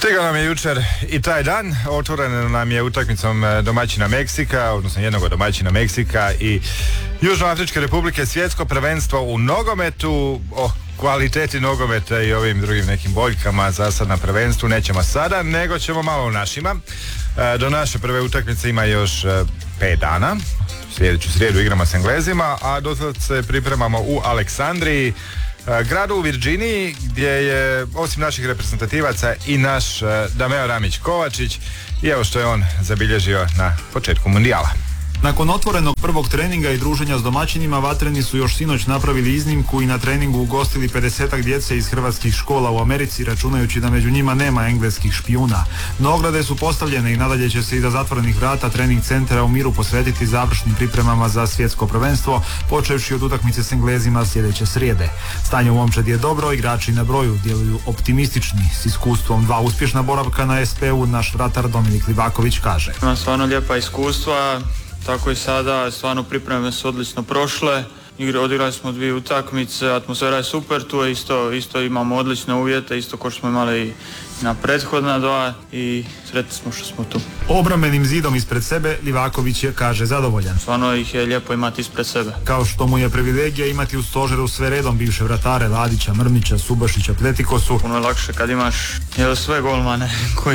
Stigao nam je jučer i taj dan, otvoreno nam je utakmicom domaćina Meksika, odnosno jednog od domaćina Meksika i Južnoafričke Republike svjetsko prvenstvo u nogometu. O kvaliteti nogometa i ovim drugim nekim boljkama za sad na prvenstvu nećemo sada, nego ćemo malo u našima. Do naše prve utakmice ima još 5 dana. Sljedeću srijedu igramo s Englezima, a dosad se pripremamo u Aleksandriji, gradu u Virginiji, gdje je osim naših reprezentativaca i naš Dameo Ramić Kovačić, i evo što je on zabilježio na početku mundijala. Nakon otvorenog prvog treninga i druženja s domaćinima, vatreni su još sinoć napravili iznimku i na treningu ugostili 50-ak djece iz hrvatskih škola u Americi, računajući da među njima nema engleskih špijuna. No ograde su postavljene i nadalje će se iza zatvorenih vrata trening centra u Miru posvetiti završnim pripremama za svjetsko prvenstvo, počevši od utakmice s Englezima sljedeće srijede. Stanje u momčadi je dobro, igrači na broju djeluju optimistični. S iskustvom 2 uspješna boravka na SP-u naš vratar Dominik Livaković kaže: Ima stvarno lijepa iskustva. Tako i sada, stvarno pripreme su odlično prošle. Odigrali smo 2 utakmice, atmosfera je super, tu je isto imamo odlične uvjete, isto kao što smo imali na prethodna 2 i sretni smo što smo tu. Obrambenim zidom ispred sebe Livaković je, kaže, zadovoljan. Stvarno ih je lijepo imati ispred sebe. Kao što mu je privilegija imati u stožeru sve redom bivše vratare Ladića, Mrmića, Subašića, Pletikosu. Puno je lakše kad imaš sve golmane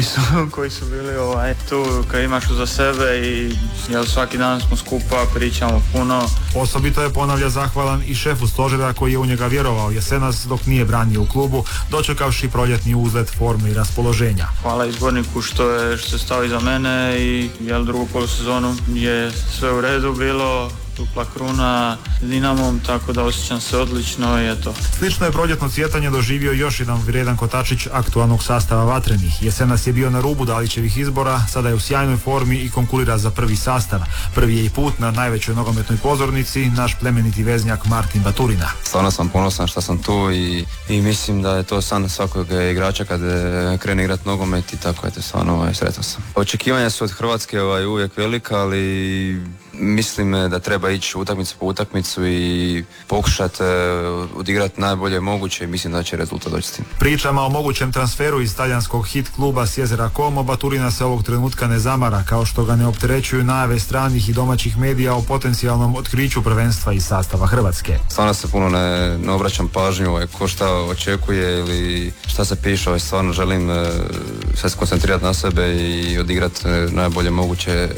koji su bili tu, kad imaš uza sebe i svaki dan smo skupa, pričamo puno. Osobito je, ponavlja, zahvalan i šefu stožera koji je u njega vjerovao jesenas dok nije branio u klubu, dočekavši proljetni uzlet forme i raspoloženja. Hvala izborniku što se stao iza mene i drugu polusezonu je sve u redu bilo, dupla kruna Dinamom, tako da osjećam se odlično i eto. Slično je proljetno cvjetanje doživio još jedan vrijedan kotačić aktualnog sastava vatrenih. Jesenas je bio na rubu Dalićevih izbora, sada je u sjajnoj formi i konkurira za prvi sastav. Prvi je i put na najvećoj nogometnoj pozornici naš plemeniti veznjak Martin Baturina. Stvarno sam ponosan što sam tu i mislim da je to san svakog igrača kad krene igrati nogomet i tako je, stvarno sretan sam. Očekivanja su od Hrvatske uvijek velika, ali mislim da treba ići utakmicu po utakmicu i pokušati odigrati najbolje moguće i mislim da će rezultat doći s tim. Pričama o mogućem transferu iz talijanskog hit kluba s jezera Como, Baturina se ovog trenutka ne zamara, kao što ga ne opterećuju najave stranih i domaćih medija o potencijalnom otkriću prvenstva iz sastava Hrvatske. Stvarno se puno ne obraćam pažnju ko šta očekuje ili šta se piše, stvarno želim sve se koncentrirati na sebe i odigrati najbolje moguće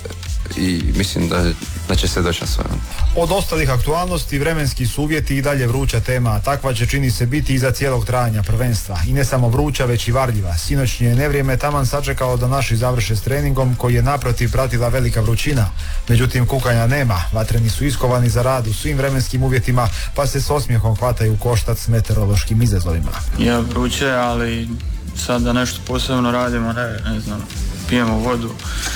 i mislim da će se doći na sve. Od ostalih aktualnosti vremenski su uvjeti i dalje vruća tema, a takva će, čini se, biti iza cijelog trajanja prvenstva. I ne samo vruća, već i varljiva. Sinoćnje je nevrijeme taman sačekao da naši završe s treningom, koji je naprotiv pratila velika vrućina. Međutim, kukanja nema. Vatreni su iskovani za rad u svim vremenskim uvjetima, pa se s osmijehom hvataju koštac s meteorološkim izazovima. Ja vruće, ali sad da nešto posebno radimo, ne znam, pijemo vodu.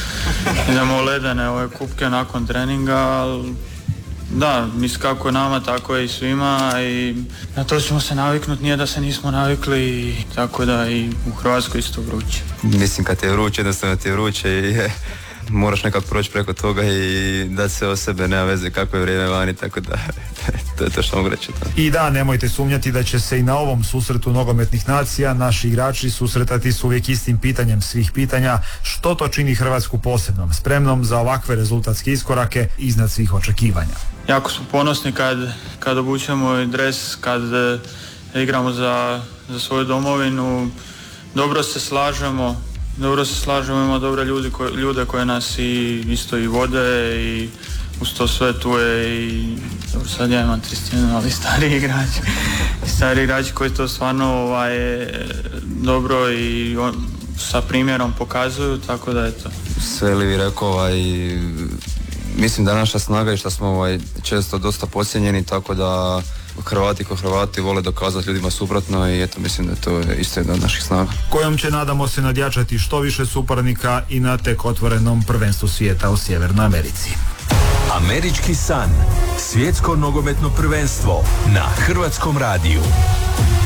Idemo u ledene kupke nakon treninga, ali da, mislim kako je nama, tako je i svima i na to ćemo se naviknuti, nije da se nismo navikli, tako da i u Hrvatskoj isto vruće. Mislim kad je vruće, jednostavno ti je vruće i moraš nekako proći preko toga i dati se o sebe, nema veze kako je vrijeme vani, tako da to je to što mogu reći. I da, nemojte sumnjati da će se i na ovom susretu nogometnih nacija naši igrači susretati s uvijek istim pitanjem svih pitanja: što to čini Hrvatsku posebnom, spremnom za ovakve rezultatske iskorake iznad svih očekivanja. Jako smo ponosni kad obučemo dres, kad igramo za svoju domovinu, dobro se slažemo, ima dobre ljude koje nas isto i vode i uz to sve tu je i sad ja imam 31, ali stari igrači koji to stvarno dobro i sa primjerom pokazuju, tako da je to. Sve li vi rekao, mislim da je naša snaga i što smo često dosta podcijenjeni, tako da Hrvati vole dokazati ljudima suprotno i eto, mislim da je to isto jedna od naših snaga. Kojom će, nadamo se, nadjačati što više suparnika i na tek otvorenom prvenstvu svijeta u Sjevernoj Americi. Američki san, svjetsko nogometno prvenstvo na Hrvatskom radiju.